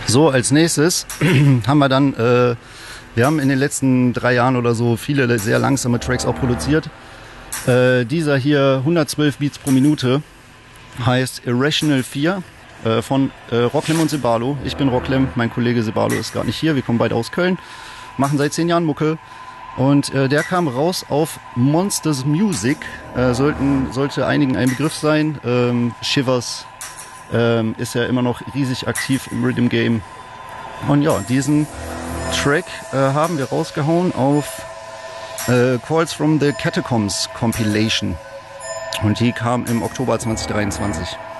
So, als nächstes haben wir dann, wir haben in den letzten 3 Jahren oder so viele sehr langsame Tracks auch produziert. Dieser hier, 112 Beats pro Minute, heißt Irrational 4 von Rocklem und Sebalo. Ich bin Rocklem, mein Kollege Sebalo ist gerade nicht hier, wir kommen beide aus Köln, machen seit 10 Jahren Mucke. Und der kam raus auf Monsters Music, sollte einigen ein Begriff sein. Shivers ist ja immer noch riesig aktiv im Rhythm Game. Und ja, diesen Track haben wir rausgehauen auf Calls from the Catacombs Compilation. Und die kam im Oktober 2023.